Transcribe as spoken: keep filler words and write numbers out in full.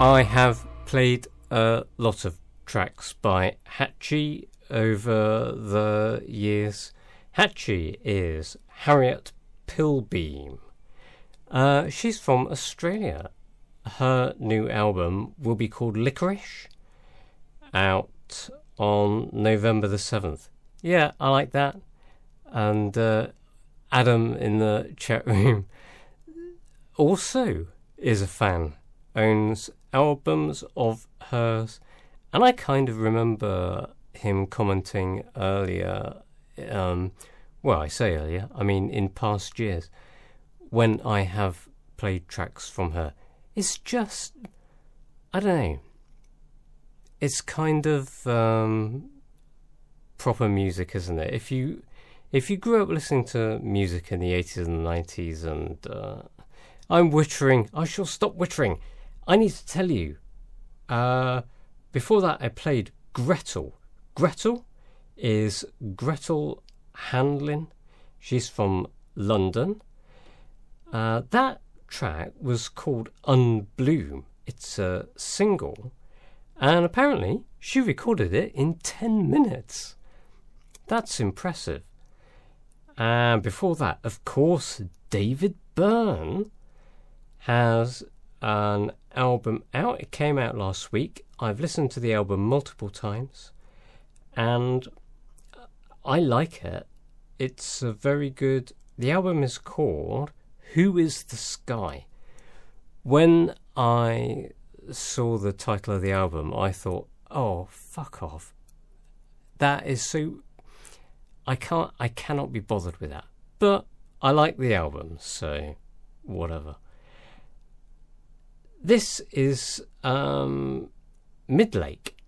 I have played a lot of tracks by Hatchie over the years. Hatchie is Harriet Pilbeam. Uh, she's from Australia. Her new album will be called Licorice, out on November the seventh. Yeah, I like that. And uh, Adam in the chat room also is a fan, owns albums of hers, and I kind of remember him commenting earlier, um, well, I say earlier, I mean in past years, when I have played tracks from her. It's just, I don't know, it's kind of um, proper music, isn't it? If you if you grew up listening to music in the eighties and the nineties, and uh, I'm wittering, I shall stop wittering. I need to tell you, uh, before that I played Gretel. Gretel is Gretel Hanlon. She's from London. Uh, that track was called Unbloom. It's a single, and apparently she recorded it in ten minutes. That's impressive. And before that, of course, David Byrne has an album out. It came out last week. I've listened to the album multiple times, and I like it. It's a very good... The album is called Who is the Sky? When I saw the title of the album, I thought, oh, fuck off. That is so... I can't, I cannot be bothered with that. But I like the album, so whatever. This is um, Midlake.